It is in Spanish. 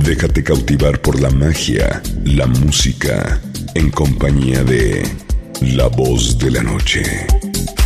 Déjate cautivar por la magia, la música, en compañía de La Voz de la Noche.